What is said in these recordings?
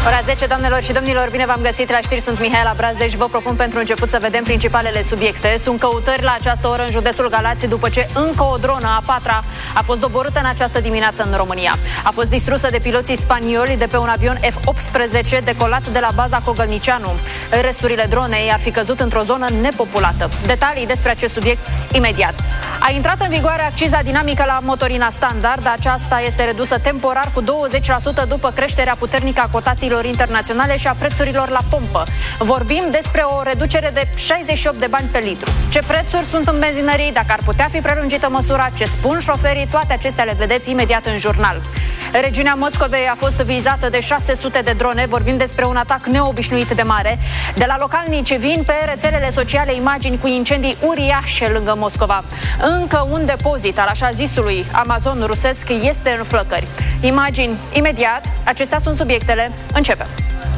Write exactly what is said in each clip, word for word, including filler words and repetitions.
Ora zece, doamnelor și domnilor, bine v-am găsit la știri, sunt Mihaela Brazdej. Vă propun pentru început să vedem principalele subiecte. Sunt căutări la această oră în județul Galați după ce încă o dronă, a patra, a fost doborâtă în această dimineață în România. A fost distrusă de piloții spanioli de pe un avion F optsprezece decolat de la baza Cogălnicianu. Resturile dronei ar fi căzut într-o zonă nepopulată. Detalii despre acest subiect imediat. A intrat în vigoare acciza dinamică la motorina standard. Aceasta este redusă temporar cu douăzeci la sută după creșterea puternică a cotațiilor internaționale și a prețurilor la pompă. Vorbim despre o reducere de șaizeci și opt de bani pe litru. Ce prețuri sunt în benzinării, dacă ar putea fi prelungită măsura, ce spun șoferii, toate acestea le vedeți imediat în jurnal. Regiunea Moscovei a fost vizată de șase sute de drone. Vorbim despre un atac neobișnuit de mare. De la localnici vin pe rețelele sociale imagini cu incendii uriașe lângă Moscova. Încă un depozit al așa zisului Amazon rusesc este în flăcări. Imagini imediat. Acestea sunt subiectele. Începem.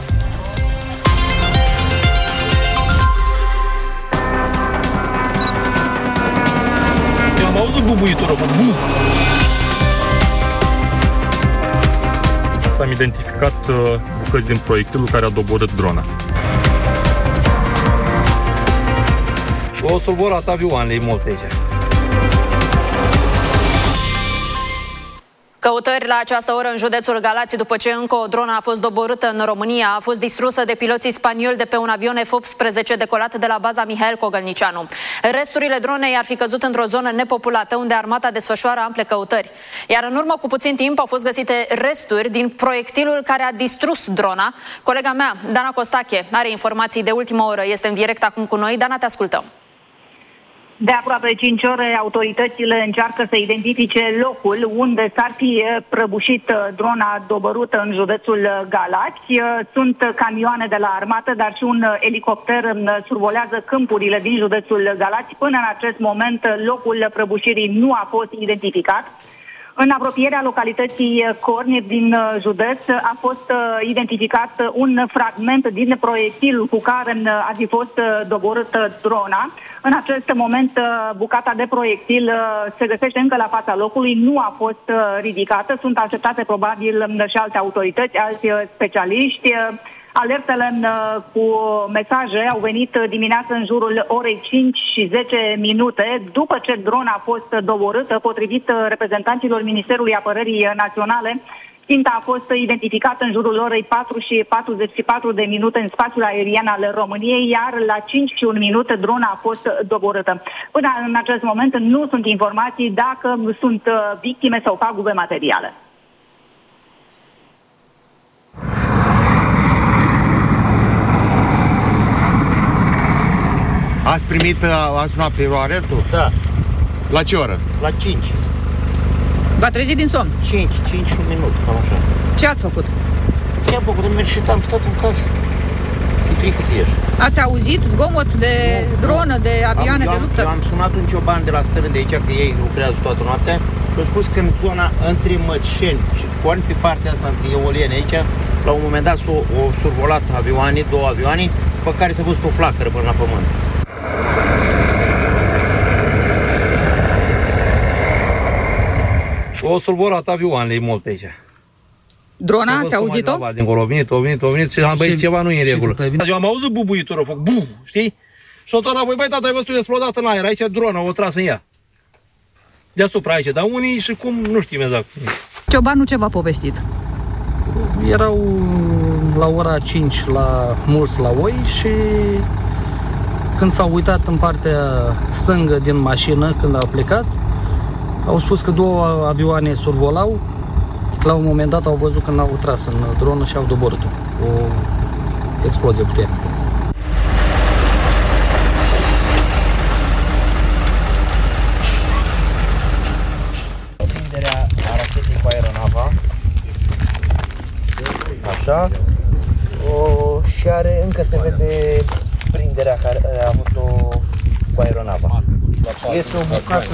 Eu am auzit bubuitură, bu! Am identificat uh, bucăți din proiectilul care a doborât drona. Și o survorat avioanele multe aici. Căutări la această oră în județul Galați după ce încă o dronă a fost doborâtă în România. A fost distrusă de piloții spanioli de pe un avion F optsprezece decolat de la baza Mihail Cogălnicianu. Resturile dronei ar fi căzut într-o zonă nepopulată unde armata desfășoară ample căutări. Iar în urmă cu puțin timp au fost găsite resturi din proiectilul care a distrus drona. Colega mea, Dana Costache, are informații de ultimă oră. Este în direct acum cu noi. Dana, te ascultăm. De aproape cinci ore, autoritățile încearcă să identifice locul unde s-ar fi prăbușit drona doborâtă în județul Galați. Sunt camioane de la armată, dar și un elicopter survolează câmpurile din județul Galați. Până în acest moment, locul prăbușirii nu a fost identificat. În apropierea localității Corni din județ a fost identificat un fragment din proiectil cu care ar fi fost doborâtă drona. În acest moment, bucata de proiectil se găsește încă la fața locului, nu a fost ridicată. Sunt așteptate probabil și alte autorități, alți specialiști. Alertele cu mesaje au venit dimineața în jurul orei cinci și zece minute, după ce drona a fost doborâtă, potrivit reprezentanților Ministerului Apărării Naționale. Ținta a fost identificată în jurul orei patru și patruzeci și patru de minute în spațiul aerian al României, iar la cinci și un minut drona a fost doborâtă. Până în acest moment nu sunt informații dacă sunt victime sau pagube materiale. Ați primit azi noapte alertul? Da. La ce oră? La cinci. V-a trezit din somn? cinci, cinci și un minut, cam așa. Ce ați făcut? Ce-am făcut? Am ieșit, am stat în casă. E frică să ieși. Ați auzit zgomot de nu, dronă, de avioane am, de luptă? Eu am sunat un cioban de la stără de aici, că ei lucrează toată noaptea, și au spus că în zona între Măceni și Corni, pe partea asta, între eoliene aici, la un moment dat s-au survolat avioane, două avioane, pe care s-a văzut o flacără până la pământ. Și o survorat avioanele multe aici. Drona, ați auzit-o? Dincolo, a venit, a venit, a venit și am băit ceva nu e în regulă. Eu am auzit bubuitură, foc, bu, știi? Și o tot apoi, băi, tata, ai văzut explodat în aer, aici drona, o tras în ea. Deasupra aici, dar unii și cum, nu știm exact. Ciobanu ce v-a povestit? Erau la ora cinci la mulți la oi și când s-au uitat în partea stângă din mașină, când au plecat, au spus că două avioane survolau. La un moment dat au văzut că n-au tras în dronă și au doborât-o. O explozie puternică. Prinderea a rachetei cu aeronava. Așa. O, și are, încă se vede prinderea care a avut-o cu aeronava. Este o bucată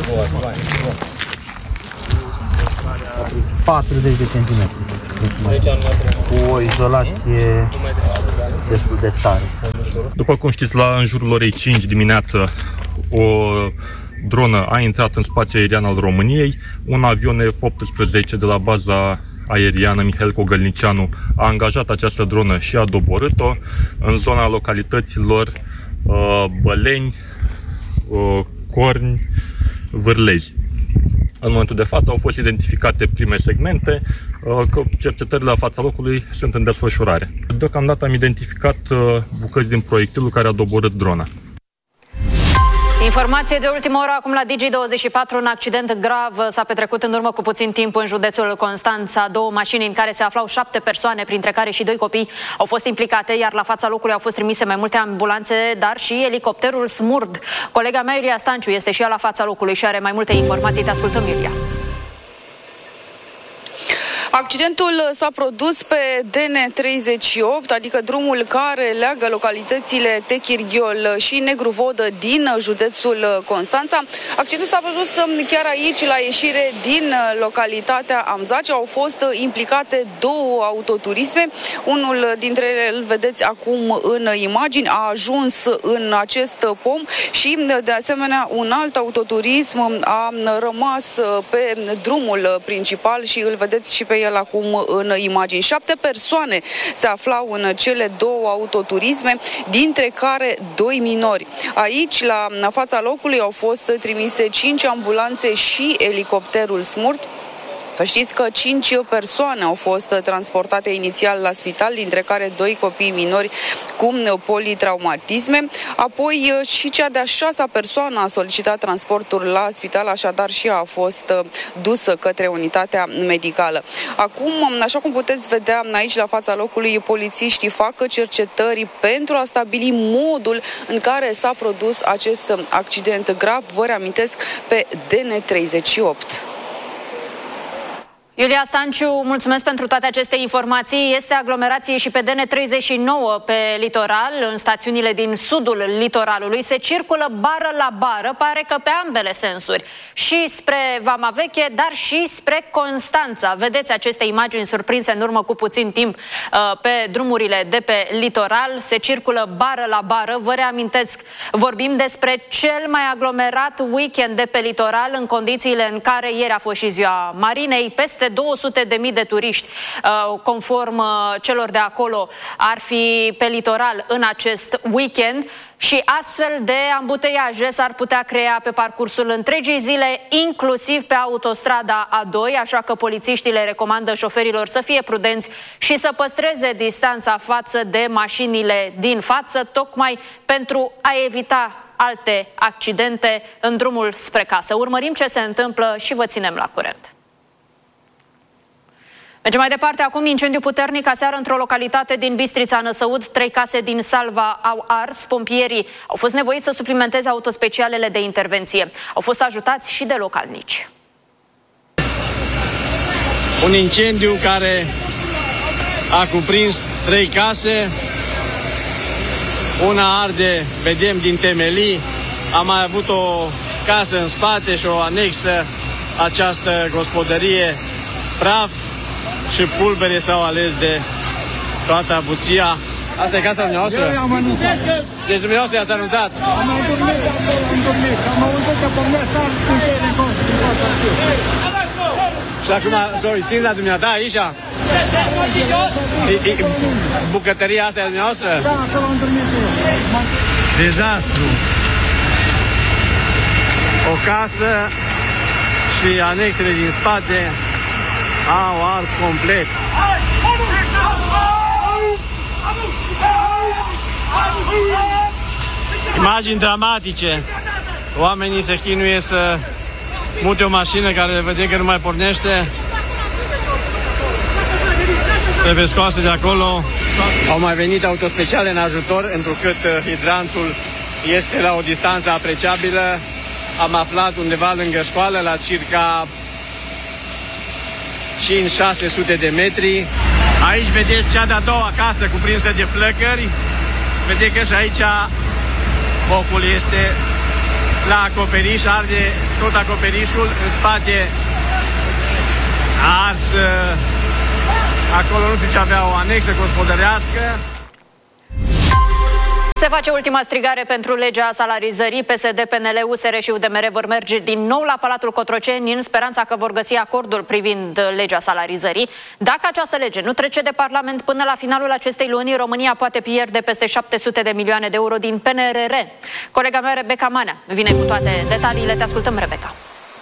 patruzeci de centimetri. Cu o izolație destul de tare. După cum știți, la în jurul orei cinci dimineață o dronă a intrat în spațiul aerian al României. Un avion F optsprezece de la baza aeriană Mihail Cogălnicianu a angajat această dronă și a doborât-o în zona localităților uh, Băleni, uh, Corni, Vârlezi. În momentul de față au fost identificate prime segmente, că cercetările la fața locului sunt în desfășurare. Deocamdată am identificat bucăți din proiectilul care a doborât drona. Informație de ultimă oră acum la Digi douăzeci și patru. Un accident grav s-a petrecut în urmă cu puțin timp în județul Constanța. Două mașini în care se aflau șapte persoane, printre care și doi copii, au fost implicate, iar la fața locului au fost trimise mai multe ambulanțe, dar și elicopterul Smurd. Colega mea, Iulia Stanciu, este și ea la fața locului și are mai multe informații. Te ascultăm, Iulia. Accidentul s-a produs pe D N treizeci și opt, adică drumul care leagă localitățile Techirghiol și Negruvodă din județul Constanța. Accidentul s-a produs chiar aici, la ieșire din localitatea Amzaci. Au fost implicate două autoturisme. Unul dintre ele îl vedeți acum în imagini, a ajuns în acest pom și, de asemenea, un alt autoturism a rămas pe drumul principal și îl vedeți și pe el acum în imagini. Șapte persoane se aflau în cele două autoturisme, dintre care doi minori. Aici, la fața locului, au fost trimise cinci ambulanțe și elicopterul Smurt. Să știți că cinci persoane au fost transportate inițial la spital, dintre care doi copii minori cu politraumatisme. Apoi și cea de-a șasea persoană a solicitat transportul la spital, așadar și ea a fost dusă către unitatea medicală. Acum, așa cum puteți vedea aici la fața locului, polițiștii fac cercetări pentru a stabili modul în care s-a produs acest accident grav. Vă reamintesc, pe D N treizeci și opt. Iulia Stanciu, mulțumesc pentru toate aceste informații. Este aglomerație și pe D N treizeci și nouă pe litoral, în stațiunile din sudul litoralului. Se circulă bară la bară, pare că pe ambele sensuri. Și spre Vama Veche, dar și spre Constanța. Vedeți aceste imagini surprinse în urmă cu puțin timp pe drumurile de pe litoral. Se circulă bară la bară. Vă reamintesc, vorbim despre cel mai aglomerat weekend de pe litoral, în condițiile în care ieri a fost și ziua Marinei. Peste două sute de mii de turiști, conform celor de acolo, ar fi pe litoral în acest weekend și astfel de ambuteiaje s-ar putea crea pe parcursul întregii zile, inclusiv pe autostrada A doi, așa că polițiștii le recomandă șoferilor să fie prudenți și să păstreze distanța față de mașinile din față, tocmai pentru a evita alte accidente în drumul spre casă. Urmărim ce se întâmplă și vă ținem la curent. Mergem mai departe. Acum, incendiu puternic aseară într-o localitate din Bistrița, Năsăud. Trei case din Salva au ars. Pompierii au fost nevoiți să suplimenteze autospecialele de intervenție. Au fost ajutați și de localnici. Un incendiu care a cuprins trei case. Una arde, vedem, din temelii. Am mai avut o casă în spate și o anexă. Această gospodărie, praf și pulbere s-au ales de toată avuția. Asta e casa dumneavoastră? Eu am anunțat. Deci dumneavoastră i-ați anunțat? Am mai dormit acolo, am dormit. Am auzit că pornesc am scunchei din casa. Și acum s-o țin la dumneata aici? Bucătăria asta e a dumneavoastră? Da, acolo am dormit eu. Dezastru. O casă și anexele din spate au ars complet. Imagini dramatice. Oamenii se chinuie să mute o mașină care vedem că nu mai pornește. Trebuie scoase de acolo. Au mai venit autospeciale în ajutor, întrucât hidrantul este la o distanță apreciabilă. Am aflat undeva lângă școală, la circa cinci șase sute de metri. Aici vedeți cea de-a doua casă cuprinsă de flăcări. Vedeți că și aici focul este la acoperiș, arde tot acoperișul. În spate a ars, acolo nu știu ce avea, o anexă gospodărească. Se face ultima strigare pentru legea salarizării. P S D, P N L, U S R și U D M R vor merge din nou la Palatul Cotroceni în speranța că vor găsi acordul privind legea salarizării. Dacă această lege nu trece de Parlament până la finalul acestei luni, România poate pierde peste șapte sute de milioane de euro din P N R R. Colega mea, Rebecca Manea, vine cu toate detaliile. Te ascultăm, Rebecca.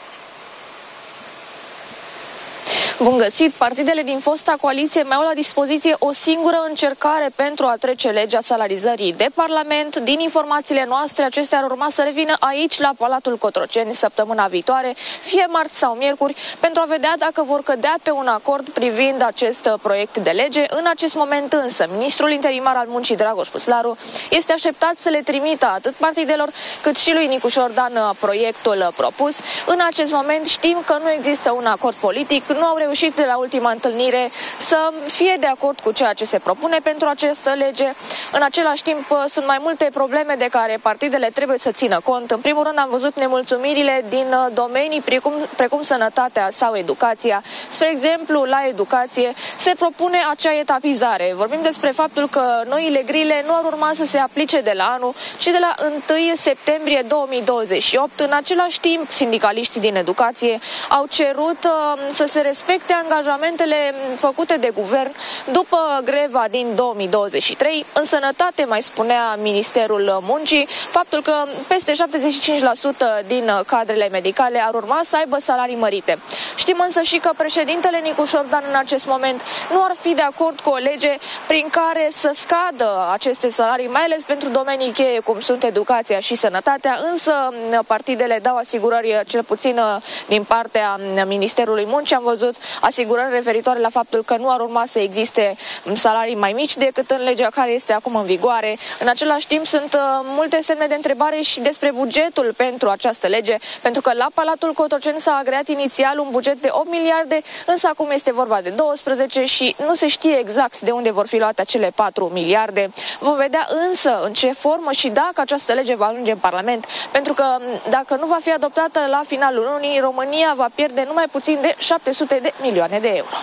Bun găsit! Partidele din fosta coaliție mai au la dispoziție o singură încercare pentru a trece legea salarizării de Parlament. Din informațiile noastre, acestea ar urma să revină aici, la Palatul Cotroceni, săptămâna viitoare, fie marți sau miercuri, pentru a vedea dacă vor cădea pe un acord privind acest proiect de lege. În acest moment însă, ministrul interimar al muncii, Dragoș Păslaru, este așteptat să le trimită atât partidelor cât și lui Nicu Șordan proiectul propus. În acest moment știm că nu există un acord politic, nu au reușit de la ultima întâlnire să fie de acord cu ceea ce se propune pentru această lege. În același timp, sunt mai multe probleme de care partidele trebuie să țină cont. În primul rând, am văzut nemulțumirile din domenii precum, precum sănătatea sau educația. Spre exemplu, la educație se propune acea etapizare. Vorbim despre faptul că noile grile nu ar urma să se aplice de la anul, ci de la întâi septembrie două mii douăzeci și opt. În același timp, sindicaliștii din educație au cerut uh, să se respecte angajamentele făcute de guvern după greva din două mii douăzeci și trei. În sănătate, mai spunea Ministerul Muncii, faptul că peste șaptezeci și cinci la sută din cadrele medicale ar urma să aibă salarii mărite. Știm însă și că președintele Nicu Șordan în acest moment nu ar fi de acord cu o lege prin care să scadă aceste salarii, mai ales pentru domenii cheie cum sunt educația și sănătatea, însă partidele dau asigurări, cel puțin din partea Ministerului Muncii. Am văzut asigurări referitoare la faptul că nu ar urma să existe salarii mai mici decât în legea care este acum în vigoare. În același timp sunt multe semne de întrebare și despre bugetul pentru această lege, pentru că la Palatul Cotroceni s-a agreat inițial un buget de opt miliarde, însă acum este vorba de doisprezece și nu se știe exact de unde vor fi luate acele patru miliarde. Vom vedea însă în ce formă și dacă această lege va ajunge în Parlament, pentru că dacă nu va fi adoptată la finalul lunii, România va pierde numai puțin de șapte sute de milioane de euro.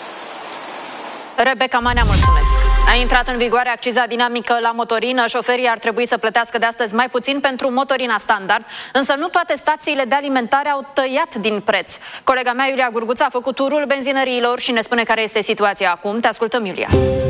Rebecca Manea, mulțumesc. A intrat în vigoare acciza dinamică la motorină. Șoferii ar trebui să plătească de astăzi mai puțin pentru motorina standard, însă nu toate stațiile de alimentare au tăiat din preț. Colega mea, Iulia Gurguța, a făcut turul benzinăriilor și ne spune care este situația acum. Te ascultăm, Iulia.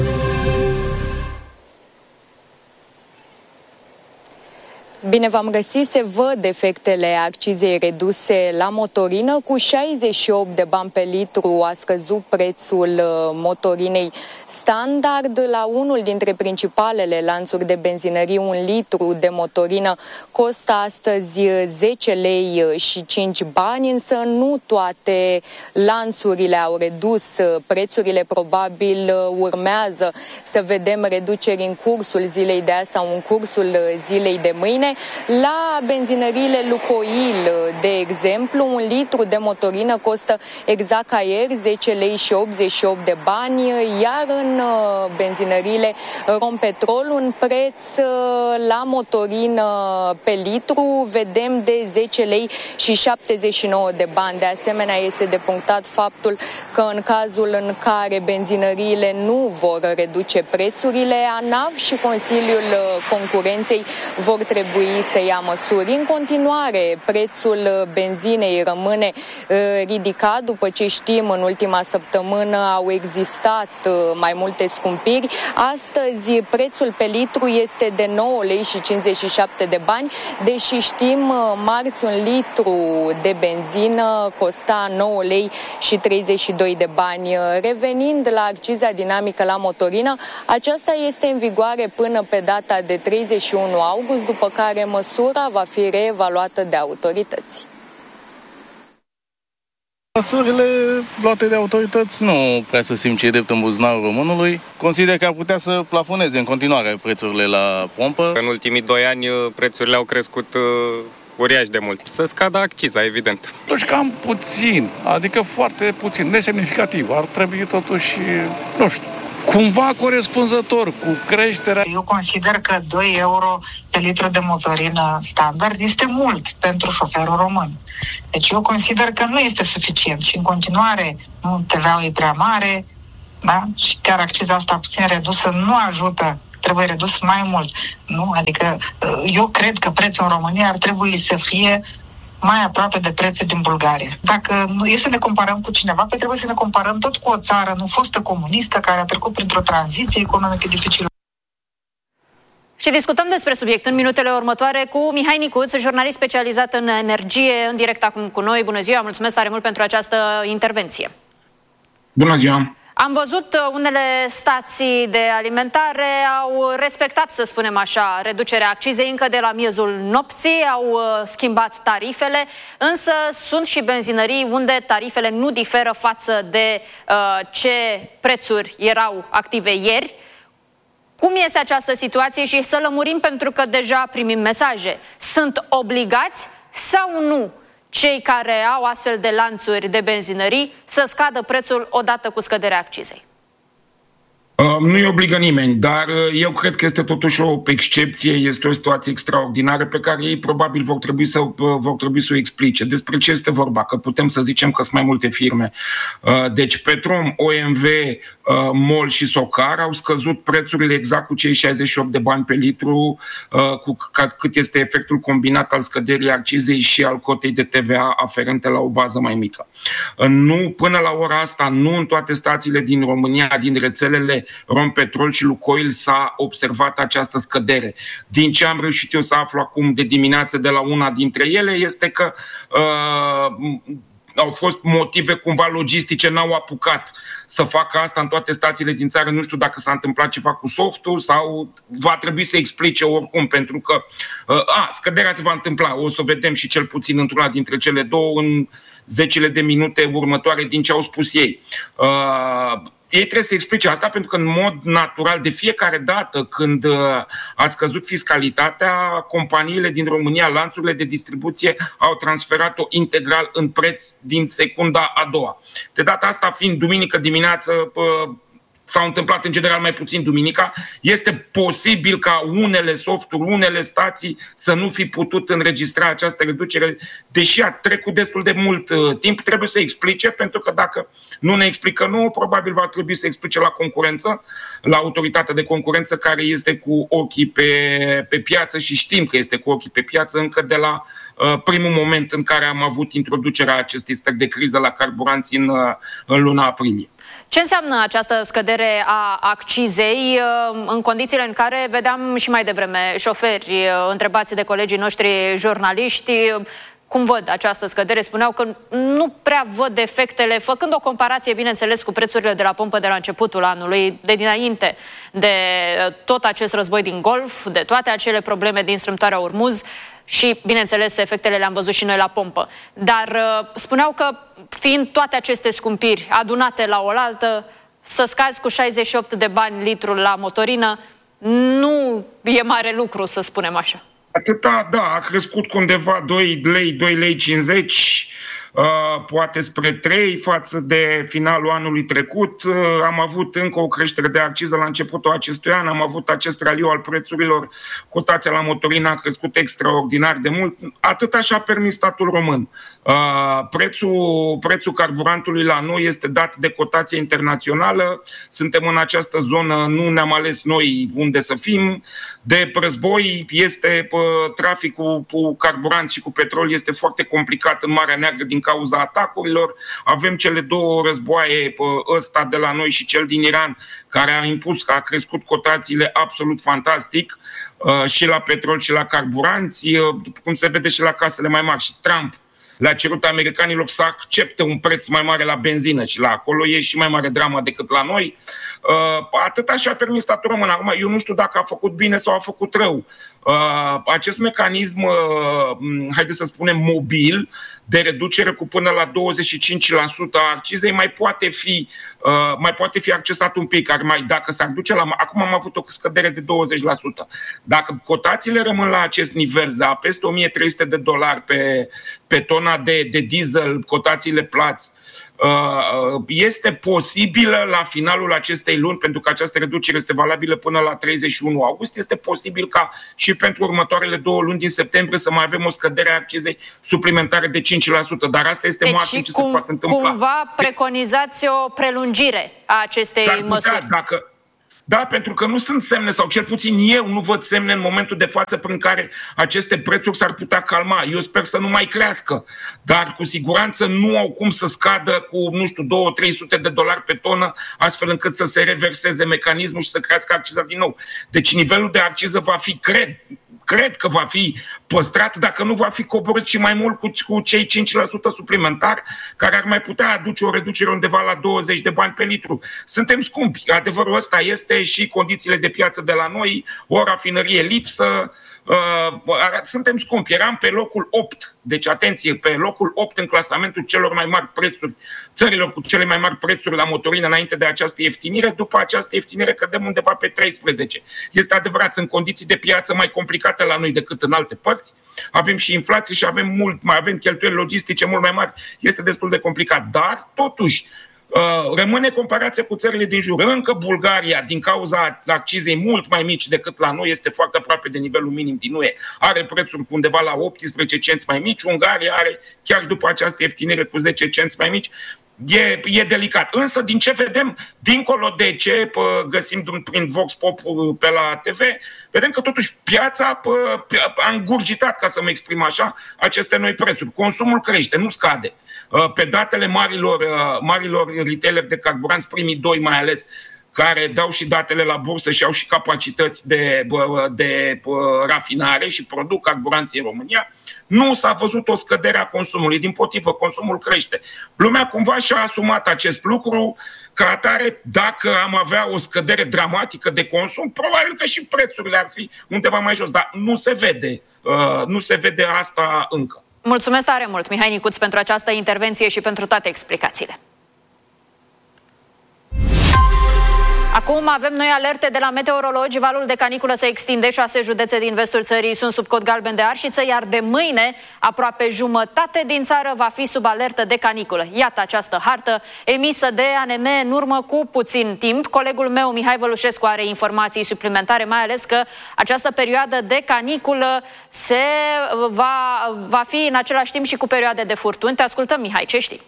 Bine v-am găsit, se văd efectele accizei reduse la motorină. Cu șaizeci și opt de bani pe litru a scăzut prețul motorinei standard. La unul dintre principalele lanțuri de benzinării, un litru de motorină costă astăzi zece lei și cinci bani, însă nu toate lanțurile au redus prețurile. Probabil urmează să vedem reduceri în cursul zilei de azi sau în cursul zilei de mâine. La benzinăriile Lucoil, de exemplu, un litru de motorină costă exact ca ieri zece lei și optzeci și opt de bani, iar în benzinăriile Rompetrol un preț la motorină pe litru vedem de zece lei și șaptezeci și nouă de bani. De asemenea, este de punctat faptul că în cazul în care benzinăriile nu vor reduce prețurile, ANAF și Consiliul Concurenței vor trebui să ia măsuri. În continuare, prețul benzinei rămâne uh, ridicat, după ce știm în ultima săptămână au existat uh, mai multe scumpiri. Astăzi prețul pe litru este de nouă lei și cincizeci și șapte de bani, deși știm uh, marți un litru de benzină costa nouă lei și treizeci și doi de bani. Revenind la acciza dinamică la motorină, aceasta este în vigoare până pe data de treizeci și unu august, după care măsura va fi reevaluată de autorități. Măsurile luate de autorități nu prea să simt ce e drept în buzunarul românului. Consider că ar putea să plafoneze în continuare prețurile la pompă. În ultimii doi ani prețurile au crescut uh, uriaș de mult. Să scadă acciza, evident. Totuși cam puțin, adică foarte puțin, nesemnificativ. Ar trebui totuși, nu știu, cumva corespunzător cu creșterea. Eu consider că doi euro pe litru de motorină standard este mult pentru șoferul român. Deci eu consider că nu este suficient și în continuare nu T V A-ul e prea mare, da? Și chiar acciza asta puțin redusă nu ajută trebuie redus mai mult. Nu? Adică eu cred că prețul în România ar trebui să fie mai aproape de prețul din Bulgaria. Dacă nu e să ne comparăm cu cineva, pe trebuie să ne comparăm tot cu o țară nu fostă comunistă care a trecut printr-o tranziție economică dificilă. Și discutăm despre subiect în minutele următoare cu Mihai Nicuț, jurnalist specializat în energie, în direct acum cu noi. Bună ziua, mulțumesc tare mult pentru această intervenție. Bună ziua! Am văzut unele stații de alimentare au respectat, să spunem așa, reducerea accizei încă de la miezul nopții, au schimbat tarifele, însă sunt și benzinării unde tarifele nu diferă față de uh, ce prețuri erau active ieri. Cum este această situație și să lămurim, pentru că deja primim mesaje. Sunt obligați sau nu cei care au astfel de lanțuri de benzinării să scadă prețul odată cu scăderea accizei? Uh, nu îi obligă nimeni, dar uh, eu cred că este totuși o excepție, este o situație extraordinară pe care ei probabil vor trebui să, uh, vor trebui să o explice. Despre ce este vorba? Că putem să zicem că sunt mai multe firme. Uh, deci Petrom, O M V, uh, MOL și Socar au scăzut prețurile exact cu cei șaizeci și opt de bani pe litru, uh, cu ca, cât este efectul combinat al scăderii accizei și al cotei de T V A aferente la o bază mai mică. Uh, nu, până la ora asta, nu în toate stațiile din România, din rețelele Rompetrol și Lucoil s-a observat această scădere. Din ce am reușit eu să aflu acum de dimineață de la una dintre ele este că uh, au fost motive cumva logistice, n-au apucat să facă asta în toate stațiile din țară. Nu știu dacă s-a întâmplat ceva cu softul sau va trebui să explice oricum, pentru că uh, a, scăderea se va întâmpla. O să o vedem și cel puțin într-una dintre cele două în zecile de minute următoare din ce au spus ei. Uh, Ei trebuie să explice asta pentru că în mod natural, de fiecare dată când a scăzut fiscalitatea, companiile din România, lanțurile de distribuție au transferat-o integral în preț din secunda a doua. De data asta, fiind duminică dimineață, s-au întâmplat în general mai puțin duminica, este posibil ca unele softuri, unele stații să nu fi putut înregistra această reducere, deși a trecut destul de mult uh, timp. Trebuie să explice, pentru că dacă nu ne explică nouă, probabil va trebui să explice la concurență, la autoritatea de concurență care este cu ochii pe, pe piață și știm că este cu ochii pe piață încă de la uh, primul moment în care am avut introducerea acestei stări de criză la carburanți în, uh, în luna aprilie. Ce înseamnă această scădere a accizei în condițiile în care vedeam și mai devreme șoferi întrebați de colegii noștri jurnaliști cum văd această scădere? Spuneau că nu prea văd efectele, făcând o comparație, bineînțeles, cu prețurile de la pompă de la începutul anului, de dinainte de tot acest război din Golf, de toate acele probleme din strâmtoarea Ormuz și, bineînțeles, efectele le-am văzut și noi la pompă. Dar uh, spuneau că, fiind toate aceste scumpiri adunate la oaltă, să scazi cu șaizeci și opt de bani litrul la motorină nu e mare lucru, să spunem așa. Atâta, da, a crescut cu undeva doi lei, doi lei cincizeci, uh, poate spre trei față de finalul anului trecut. Uh, am avut încă o creștere de acciză la începutul acestui an, am avut acest raliu al prețurilor, cotația la motorină a crescut extraordinar de mult. Atâta și-a permis statul român. Uh, prețul, prețul carburantului la noi este dat de cotație internațională, suntem în această zonă, nu ne-am ales noi unde să fim, de război este uh, traficul cu carburant și cu petrol este foarte complicat în Marea Neagră din cauza atacurilor, avem cele două războaie, uh, ăsta de la noi și cel din Iran, care a impus, că a crescut cotațiile absolut fantastic uh, și la petrol și la carburanți, uh, cum se vede și la casele mai mari. Și Trump le-a cerut americanilor să accepte un preț mai mare la benzină și la acolo e și mai mare dramă decât la noi. Uh, atâta și-a permis statul român. Acum, eu nu știu dacă a făcut bine sau a făcut rău. Uh, acest mecanism, uh, haideți să spunem, mobil, de reducere cu până la douăzeci și cinci la sută a accizei mai poate fi, uh, mai poate fi accesat un pic. Ar mai, dacă s-ar duce la... Acum am avut o scădere de douăzeci la sută. Dacă cotațiile rămân la acest nivel, la peste o mie trei sute de dolari pe, pe tona de, de diesel, cotațiile plați, este posibilă la finalul acestei luni, pentru că această reducere este valabilă până la treizeci și unu august, este posibil ca și pentru următoarele două luni din septembrie să mai avem o scădere a accizei suplimentare de cinci la sută, dar asta este deci maxim ce cum, se poate întâmpla. Cumva preconizați o prelungire a acestei S-ar putea, măsuri. Dacă, Da, pentru că nu sunt semne, sau cel puțin eu nu văd semne în momentul de față prin care aceste prețuri s-ar putea calma. Eu sper să nu mai crească, dar cu siguranță nu au cum să scadă cu, nu știu, două trei sute de dolari pe tonă, astfel încât să se reverseze mecanismul și să crească acciza din nou. Deci nivelul de acciză va fi, cred, cred că va fi păstrat, dacă nu va fi coborât și mai mult cu, cu cei cinci la sută suplimentari, care ar mai putea aduce o reducere undeva la douăzeci de bani pe litru. Suntem scumpi, adevărul ăsta este, și condițiile de piață de la noi, o rafinărie lipsă, uh, suntem scumpi. Eram pe locul opt, deci atenție, pe locul opt în clasamentul celor mai mari prețuri, țărilor cu cele mai mari prețuri la motorină înainte de această ieftinire. După această ieftinire cădem undeva pe treisprezece. Este adevărat, sunt condiții de piață mai complicate la noi decât în alte părți. Avem și inflație și avem mult mai avem cheltuieli logistice mult mai mari. Este destul de complicat, dar totuși rămâne comparație cu țările din jur. Încă Bulgaria, din cauza accizei mult mai mici decât la noi, este foarte aproape de nivelul minim din U E. Are prețuri cu undeva la optsprezece cenți mai mici. Ungaria are, chiar după această ieftinire, cu zece cenți mai mici. E, e delicat. Însă, din ce vedem, dincolo de ce pă, găsim prin Vox Pop pe la T V, vedem că totuși piața pă, a îngurgitat, ca să mă exprim așa, aceste noi prețuri. Consumul crește, nu scade. Pe datele marilor, marilor retaileri de carburanți, primii doi mai ales, care dau și datele la bursă și au și capacități de, de rafinare și produc carburanții în România, nu s-a văzut o scădere a consumului. Dimpotrivă, consumul crește. Lumea cumva și-a asumat acest lucru, ca atare, dacă am avea o scădere dramatică de consum, probabil că și prețurile ar fi undeva mai jos, dar nu se vede, nu se vede asta încă. Mulțumesc tare mult, Mihai Nicuț, pentru această intervenție și pentru toate explicațiile. Acum avem noi alerte de la meteorologi. Valul de caniculă se extinde. Șase județe din vestul țării sunt sub cod galben de arșiță, iar de mâine aproape jumătate din țară va fi sub alertă de caniculă. Iată această hartă emisă de A N M în urmă cu puțin timp. Colegul meu, Mihai Vălușescu, are informații suplimentare, mai ales că această perioadă de caniculă se va, va fi în același timp și cu perioade de furtuni. Te ascultăm, Mihai, ce știi?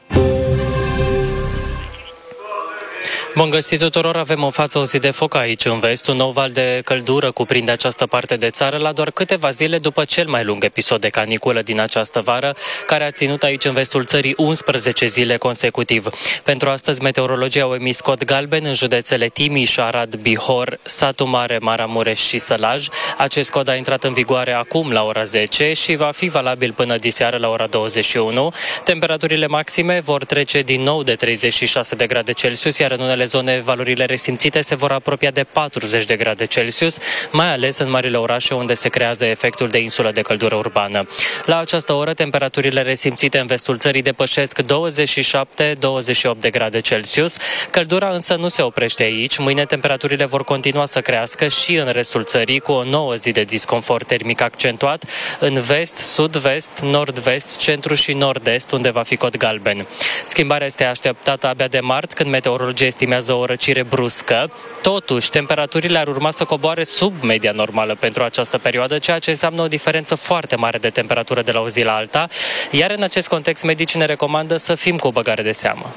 Bun găsit tuturor, avem în față o zi de foc aici în vest. Un nou val de căldură cuprinde această parte de țară la doar câteva zile după cel mai lung episod de caniculă din această vară, care a ținut aici în vestul țării unsprezece zile consecutiv. Pentru astăzi, meteorologii au emis cod galben în județele Timiș, Arad, Bihor, Satu Mare, Maramureș și Sălaj. Acest cod a intrat în vigoare acum la ora zece și va fi valabil până diseară la ora douăzeci și unu. Temperaturile maxime vor trece din nou de treizeci și șase de grade Celsius, iar în unele zone valorile resimțite se vor apropia de patruzeci de grade Celsius, mai ales în marile orașe unde se creează efectul de insulă de căldură urbană. La această oră, temperaturile resimțite în vestul țării depășesc douăzeci și șapte - douăzeci și opt de grade Celsius. Căldura însă nu se oprește aici. Mâine temperaturile vor continua să crească și în restul țării, cu o nouă zi de disconfort termic accentuat în vest, sud-vest, nord-vest, centru și nord-est, unde va fi cod galben. Schimbarea este așteptată abia de marți, când meteorologii estimează o răcire bruscă. Totuși, temperaturile ar urma să coboare sub media normală pentru această perioadă, ceea ce înseamnă o diferență foarte mare de temperatură de la o zi la alta, iar în acest context medicii ne recomandă să fim cu o băgare de seamă.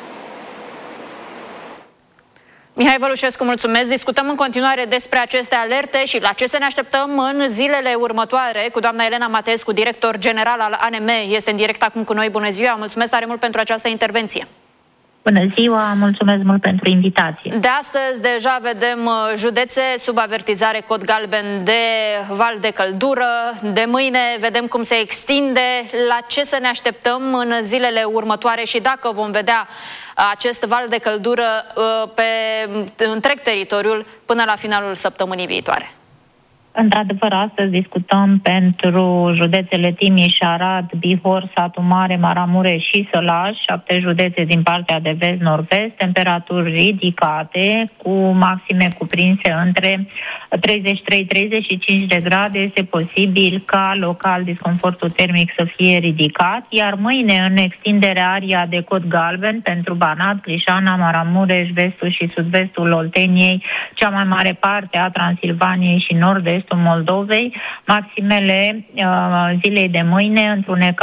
Mihai Vălușescu, mulțumesc. Discutăm în continuare despre aceste alerte și la ce să ne așteptăm în zilele următoare cu doamna Elena Matescu, director general al A N M. Este în direct acum cu noi. Bună ziua! Mulțumesc tare mult pentru această intervenție. Bună ziua, mulțumesc mult pentru invitație. De astăzi deja vedem județe sub avertizare cod galben de val de căldură. De mâine vedem cum se extinde. La ce să ne așteptăm în zilele următoare și dacă vom vedea acest val de căldură pe întreg teritoriul până la finalul săptămânii viitoare? Într-adevăr, astăzi discutăm pentru județele Timiș, Arad, Bihor, Satu Mare, Maramureș și Sălaj, șapte județe din partea de vest-nord-vest, temperaturi ridicate, cu maxime cuprinse între treizeci și trei - treizeci și cinci de grade. Este posibil ca local disconfortul termic să fie ridicat, iar mâine, în extinderea aria de cod galben pentru Banat, Crișana, Maramureș, vestul și sud-vestul Olteniei, cea mai mare parte a Transilvaniei și nord-est Moldovei, maximele uh, zilei de mâine întunecat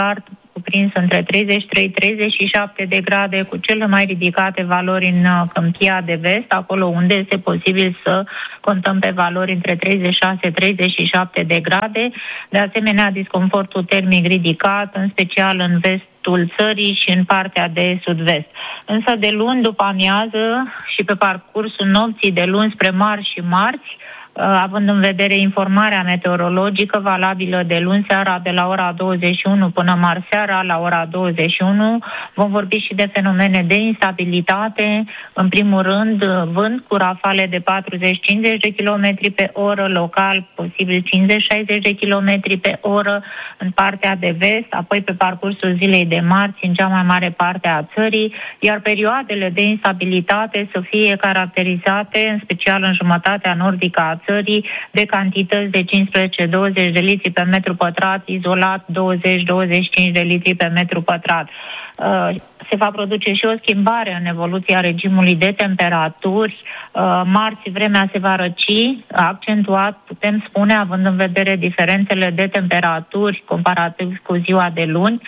cuprins între treizeci și trei treizeci și șapte de grade, cu cele mai ridicate valori în Câmpia de Vest, acolo unde este posibil să contăm pe valori între treizeci și șase treizeci și șapte de grade. De asemenea, disconfortul termic ridicat, în special în vestul țării și în partea de sud-vest. Însă de luni după amiază și pe parcursul nopții de luni spre marți și marți, având în vedere informarea meteorologică valabilă de luni seara de la ora douăzeci și unu până marți seara la ora douăzeci și unu, vom vorbi și de fenomene de instabilitate, în primul rând vânt cu rafale de patruzeci cincizeci de kilometri pe oră, local posibil cincizeci șaizeci de kilometri pe oră în partea de vest, apoi pe parcursul zilei de marți în cea mai mare parte a țării, iar perioadele de instabilitate să fie caracterizate, în special în jumătatea nordică a țării, de cantități de cincisprezece douăzeci de litri pe metru pătrat, izolat douăzeci douăzeci și cinci de litri pe metru pătrat. Se va produce și o schimbare în evoluția regimului de temperaturi. Marți vremea se va răci, accentuat, putem spune, având în vedere diferențele de temperaturi comparativ cu ziua de luni.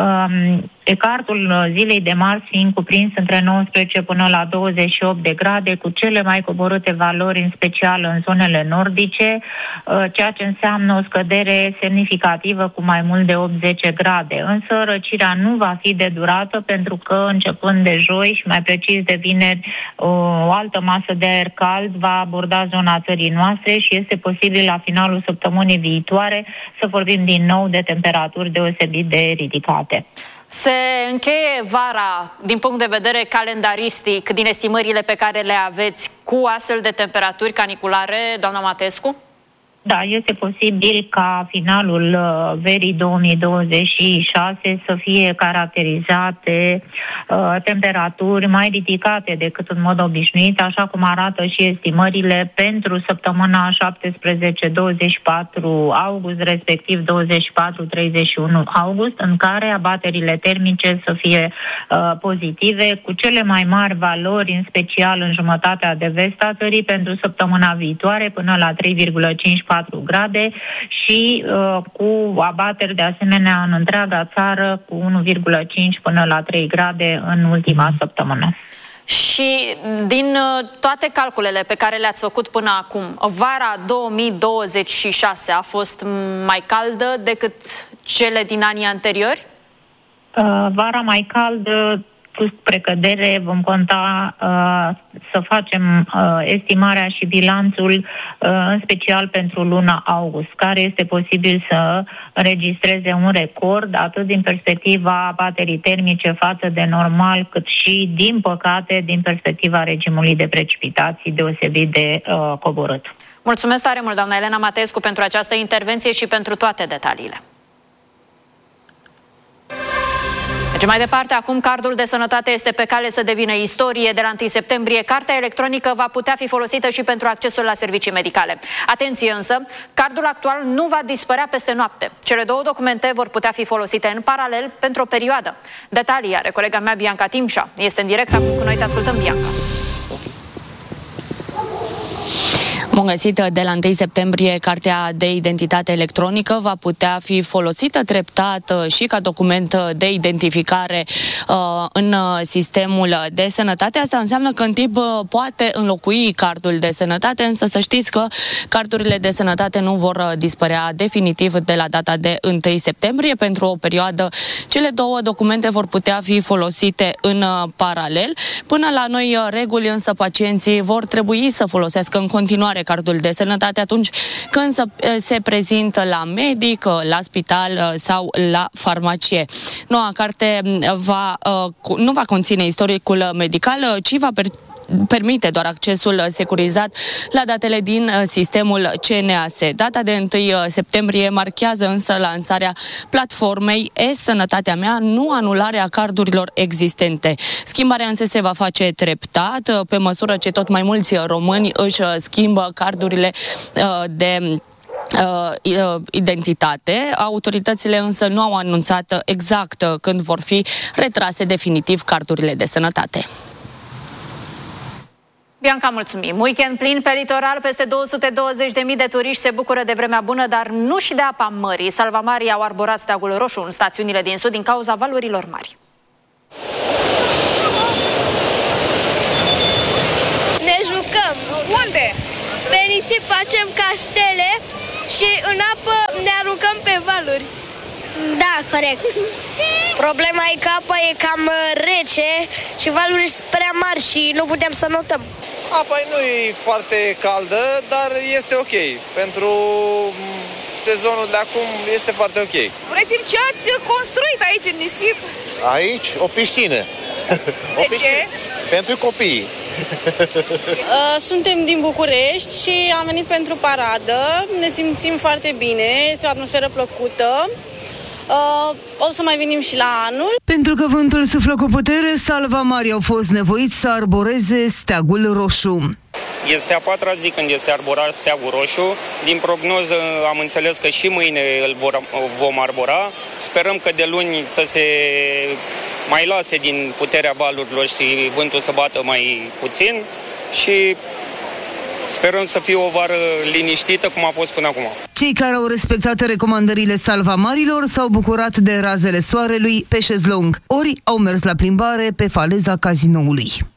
Ecartul zilei de marți fiind cuprins între nouăsprezece până la douăzeci și opt de grade, cu cele mai coborâte valori, în special în zonele nordice, ceea ce înseamnă o scădere semnificativă cu mai mult de opt zece grade. Însă răcirea nu va fi de durată, pentru că începând de joi și mai precis de vineri, o altă masă de aer cald va aborda zona țării noastre și este posibil la finalul săptămânii viitoare să vorbim din nou de temperaturi deosebit de ridicate. Se încheie vara, din punct de vedere calendaristic, din estimările pe care le aveți, cu astfel de temperaturi caniculare, doamna Matescu? Da, este posibil ca finalul uh, verii două mii douăzeci și șase să fie caracterizate uh, temperaturi mai ridicate decât în mod obișnuit, așa cum arată și estimările pentru săptămâna șaptesprezece douăzeci și patru august, respectiv douăzeci și patru treizeci și unu august, în care abaterile termice să fie uh, pozitive, cu cele mai mari valori, în special în jumătatea de vest a țării, pentru săptămâna viitoare, până la trei virgulă cincizeci și patru grade și uh, cu abateri de asemenea în întreaga țară cu unu virgulă cinci până la trei grade în ultima săptămână. Și din uh, toate calculele pe care le-ați făcut până acum, vara două mii douăzeci și șase a fost mai caldă decât cele din anii anteriori? Uh, vara mai caldă, cu precădere vom conta uh, să facem uh, estimarea și bilanțul, uh, în special pentru luna august, care este posibil să înregistreze un record, atât din perspectiva abaterii termice față de normal, cât și, din păcate, din perspectiva regimului de precipitații deosebit de uh, coborât. Mulțumesc tare mult, doamna Elena Matescu, pentru această intervenție și pentru toate detaliile. Mergem mai departe, acum cardul de sănătate este pe cale să devină istorie. De la întâi septembrie, cartea electronică va putea fi folosită și pentru accesul la servicii medicale. Atenție însă, cardul actual nu va dispărea peste noapte. Cele două documente vor putea fi folosite în paralel pentru o perioadă. Detalii are colega mea Bianca Timșa. Este în direct acum cu noi, te ascultăm, Bianca. Bun găsit! De la întâi septembrie, cartea de identitate electronică va putea fi folosită treptat și ca document de identificare uh, în sistemul de sănătate. Asta înseamnă că în timp poate înlocui cardul de sănătate, însă să știți că cardurile de sănătate nu vor dispărea definitiv de la data de întâi septembrie. Pentru o perioadă, cele două documente vor putea fi folosite în paralel. Până la noi reguli, însă, pacienții vor trebui să folosească în continuare cardul de sănătate atunci când se prezintă la medic, la spital sau la farmacie. Noua carte va, nu va conține istoricul medical, ci va permite doar accesul securizat la datele din sistemul C N A S. Data de întâi septembrie marchează însă lansarea platformei E-Sănătatea mea, nu anularea cardurilor existente. Schimbarea însă se va face treptat, pe măsură ce tot mai mulți români își schimbă cardurile de Uh, identitate. Autoritățile însă nu au anunțat exact când vor fi retrase definitiv cardurile de sănătate. Bianca, mulțumim. Weekend plin pe litoral, peste două sute douăzeci de mii de turiști se bucură de vremea bună, dar nu și de apa mării. Salvamarii au arborat steagul roșu în stațiunile din sud din cauza valurilor mari. Ne jucăm. Unde? Pe nisip facem castele și în apă ne aruncăm pe valuri. Da, corect. Problema e că apa e cam rece și valurile sunt prea mari și nu putem să notăm. Apa nu e foarte caldă, dar este ok. Pentru sezonul de acum este foarte ok. Spuneți-mi ce ați construit aici în nisip? Aici o piscină. De o piscină. ce? Pentru copii. Suntem din București și am venit pentru paradă. Ne simțim foarte bine, este o atmosferă plăcută. Uh, o să mai venim și la anul. Pentru că vântul suflă cu putere, salvamarii au fost nevoiți să arboreze steagul roșu. Este a patra zi când este arborat steagul roșu. Din prognoză am înțeles că și mâine îl vom arbora. Sperăm că de luni să se mai lase din puterea valurilor și vântul să bată mai puțin și sperăm să fie o vară liniștită cum a fost până acum. Cei care au respectat recomandările salvamarilor s-au bucurat de razele soarelui pe șezlong, ori au mers la plimbare pe faleza Cazinoului.